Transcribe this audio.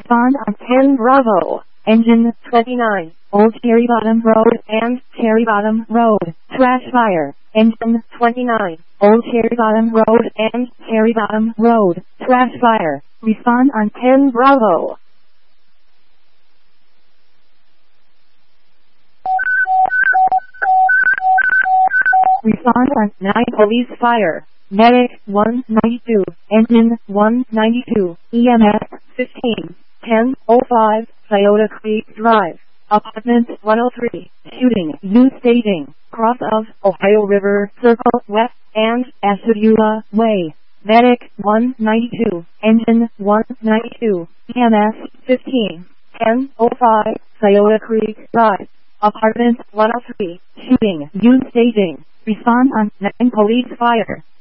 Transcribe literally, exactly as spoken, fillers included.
Respond on ten Bravo. Engine twenty-nine. Old Cherry Bottom Road and Cherry Bottom Road. Trash fire. Engine twenty-nine. Old Cherry Bottom Road and Cherry Bottom Road. Trash fire. Respond on ten Bravo. Respond on nine Police Fire. Medic one ninety-two. Engine one ninety-two. E M S fifteen. ten oh five. Scioto Creek Drive. Apartment one oh three. Shooting. U staging. Cross of Ohio River Circle West and Ashtabula Way. Medic one ninety-two. Engine one ninety-two. E M S fifteen. ten oh five. Scioto Creek Drive. Apartment one oh three. Shooting. U staging. Respond on nine Police Fire.